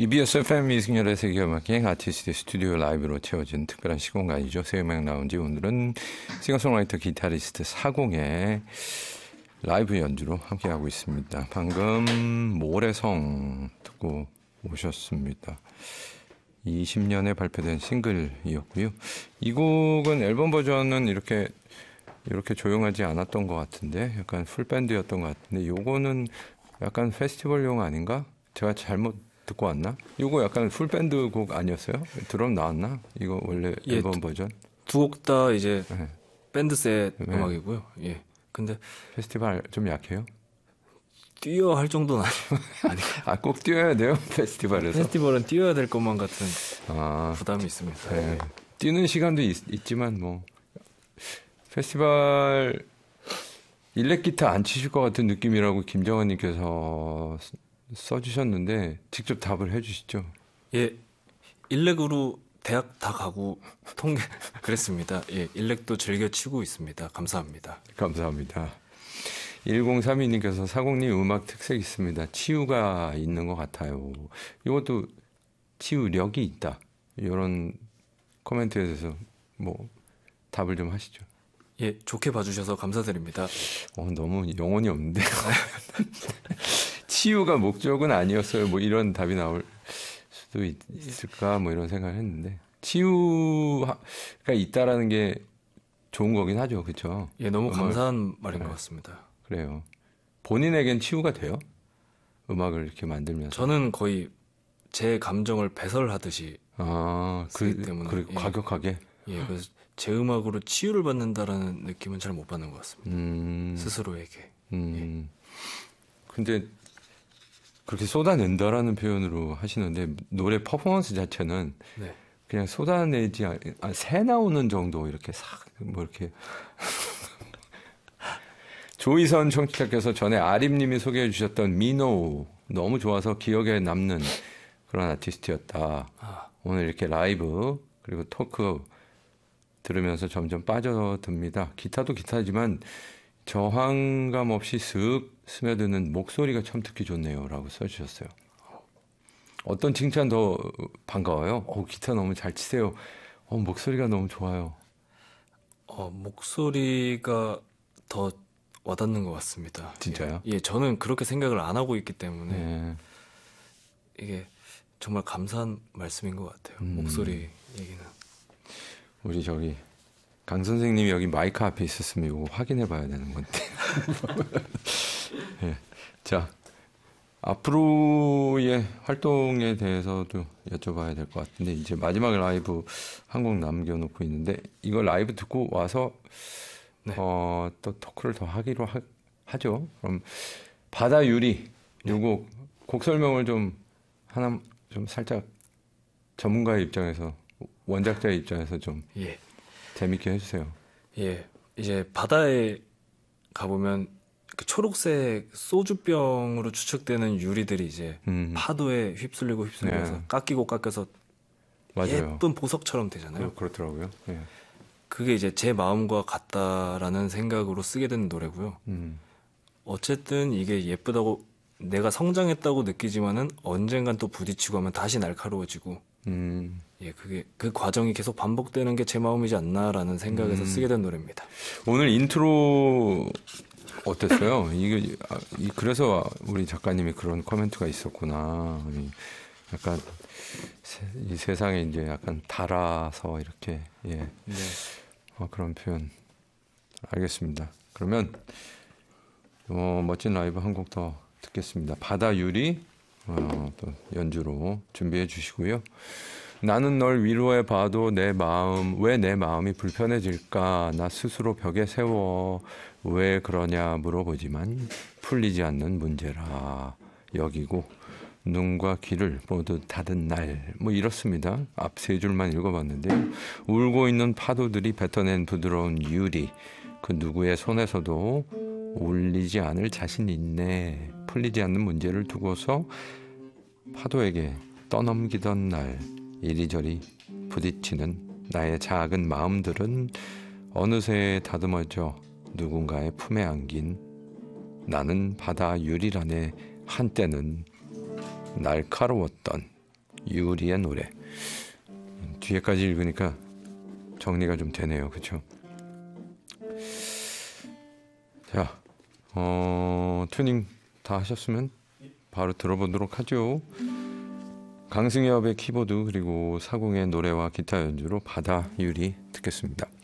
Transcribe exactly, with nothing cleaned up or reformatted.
이비에스 에프엠 이승열의 세계음악여행 아티스트의 스튜디오 라이브로 채워진 특별한 시공간이죠. 새음악 라운지. 오늘은 싱어송라이터 기타리스트 사공의 라이브 연주로 함께하고 있습니다. 방금 모래성 듣고 오셨습니다. 이십 년에 발표된 싱글이었고요. 이 곡은 앨범 버전은 이렇게 이렇게 조용하지 않았던 것 같은데 약간 풀밴드였던 것 같은데 요거는 약간 페스티벌용 아닌가? 제가 잘못 듣고 왔나? 이거 약간 풀밴드 곡 아니었어요? 드럼 나왔나? 이거 원래 예, 앨범 버전? 두 곡 다 이제 네. 밴드 셋 네. 음악이고요. 예. 근데 페스티벌 좀 약해요? 뛰어 할 정도는 아니고. 아, 꼭 뛰어야 돼요? 페스티벌에서? 페스티벌은 뛰어야 될 것만 같은 아, 부담이 있습니다. 네. 뛰는 시간도 있, 있지만 뭐 페스티벌 일렉 기타 안 치실 것 같은 느낌이라고 김정은님께서 써주셨는데 직접 답을 해주시죠. 예, 일렉으로 대학 다 가고 통계 그랬습니다. 예, 일렉도 즐겨 치고 있습니다. 감사합니다. 감사합니다. 일공삼이님께서 사공님 음악 특색 있습니다. 치유가 있는 것 같아요. 이것도 치유력이 있다. 이런 코멘트에 대해서 뭐 답을 좀 하시죠. 예, 좋게 봐주셔서 감사드립니다. 어, 너무 영혼이 없는데요. 치유가 목적은 아니었어요. 뭐 이런 답이 나올 수도 있, 있을까 뭐 이런 생각을 했는데 치유가 있다라는 게 좋은 거긴 하죠. 그렇죠? 예, 너무 음악, 감사한 말인 네. 것 같습니다. 그래요. 본인에겐 치유가 돼요? 음악을 이렇게 만들면서. 저는 거의 제 감정을 배설하듯이 아, 그, 때문에 그 예. 과격하게. 예, 그래서 제 음악으로 치유를 받는다라는 느낌은 잘 못 받는 것 같습니다. 음, 스스로에게. 음. 근데 그렇게 쏟아낸다라는 표현으로 하시는데 노래 퍼포먼스 자체는 네. 그냥 쏟아내지 않, 아, 새 나오는 정도 이렇게 싹 뭐 이렇게. 조이선 청취자께서 전에 아림님이 소개해 주셨던 미노 너무 좋아서 기억에 남는 그런 아티스트였다. 아. 오늘 이렇게 라이브 그리고 토크 들으면서 점점 빠져듭니다. 기타도 기타지만 저항감 없이 슥 스며드는 목소리가 참 듣기 좋네요 라고 써주셨어요. 어떤 칭찬 더 반가워요? 어, 기타 너무 잘 치세요. 어, 목소리가 너무 좋아요. 어, 목소리가 더 와닿는 것 같습니다. 진짜요? 예, 예, 저는 그렇게 생각을 안 하고 있기 때문에 네. 이게 정말 감사한 말씀인 것 같아요. 음. 목소리 얘기는. 우리 저기 강 선생님이 여기 마이크 앞에 있었으면 이거 확인해 봐야 되는 건데. 네. 자, 앞으로의 활동에 대해서도 여쭤봐야 될 것 같은데 이제 마지막 라이브 한 곡 남겨놓고 있는데 이거 라이브 듣고 와서 네. 어, 또 토크를 더 하기로 하, 하죠. 그럼 바다 유리 요곡 곡 설명을 좀 하나 좀 살짝 전문가의 입장에서 원작자의 입장에서 좀 예. 재밌게 해주세요. 예. 이제 바다에 가보면 그 초록색 소주병으로 추측되는 유리들이 이제 음. 파도에 휩쓸리고 휩쓸려서 네. 깎이고 깎여서 맞아요. 예쁜 보석처럼 되잖아요. 그, 그렇더라고요. 네. 그게 이제 제 마음과 같다라는 생각으로 쓰게 된 노래고요. 음. 어쨌든 이게 예쁘다고 내가 성장했다고 느끼지만은 언젠간 또 부딪히고 하면 다시 날카로워지고 음. 예, 그게 그 과정이 계속 반복되는 게 제 마음이지 않나라는 생각에서 음. 쓰게 된 노래입니다. 오늘 인트로 어땠어요? 이게 아, 이, 그래서 우리 작가님이 그런 코멘트가 있었구나. 이, 약간 세, 이 세상에 이제 약간 달아서 이렇게 예 네. 어, 그런 표현 알겠습니다. 그러면 어, 멋진 라이브 한 곡 더 듣겠습니다. 바다 유리 어, 또 연주로 준비해 주시고요. 나는 널 위로해 봐도 내 마음 왜 내 마음이 불편해질까? 나 스스로 벽에 세워 왜 그러냐 물어보지만 풀리지 않는 문제라 여기고 눈과 귀를 모두 닫은 날 뭐 이렇습니다. 앞 세 줄만 읽어봤는데요. 울고 있는 파도들이 뱉어낸 부드러운 유리 그 누구의 손에서도 울리지 않을 자신 있네. 풀리지 않는 문제를 두고서 파도에게 떠넘기던 날 이리저리 부딪히는 나의 작은 마음들은 어느새 다듬어져 누군가의 품에 안긴 나는 바다 유리란에 한때는 날카로웠던 유리의 노래. 뒤에까지 읽으니까 정리가 좀 되네요. 그렇죠? 자, 어, 튜닝 다 하셨으면 바로 들어보도록 하죠. 강승엽의 키보드 그리고 사공의 노래와 기타 연주로 바다 유리 듣겠습니다.